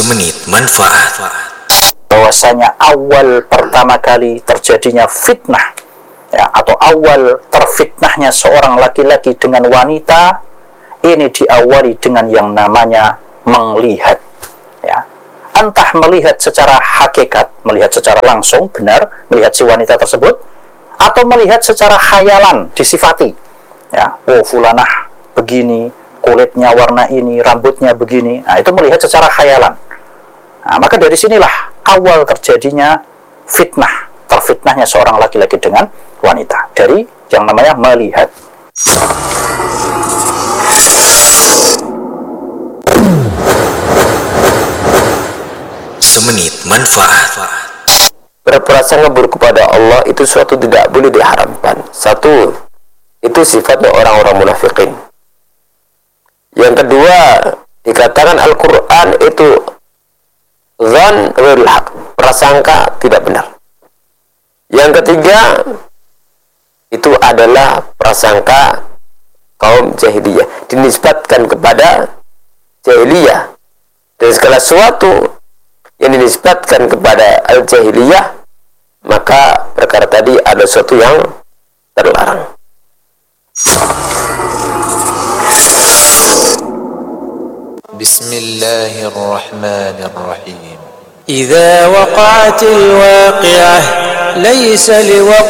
Semenit manfaat. Bahwasanya awal pertama kali terjadinya fitnah, ya, atau awal terfitnahnya seorang laki-laki dengan wanita, ini diawali dengan yang namanya melihat, ya. Entah melihat secara hakikat, melihat secara langsung benar, melihat si wanita tersebut, atau melihat secara khayalan, disifati, ya, oh fulanah begini, kulitnya warna ini, rambutnya begini. Nah, itu melihat secara khayalan. Nah, maka dari sinilah awal terjadinya fitnah, terfitnahnya seorang laki-laki dengan wanita, dari yang namanya melihat. Semenit manfaat. Berprasangka buruk kepada Allah itu suatu tidak boleh diharamkan. Satu, itu sifatnya orang-orang munafikin. Yang kedua, dikatakan Al-Quran itu dzan ghairul haq, prasangka tidak benar. Yang ketiga, itu adalah prasangka kaum jahiliyah, dinisbatkan kepada jahiliyah. Dan segala sesuatu yang dinisbatkan kepada al-jahiliyah, maka perkara tadi ada sesuatu yang terlarang. Bismillahirrahmanirrahim. Idza waqa'atil waqi'ah laysa liwaqa'atiha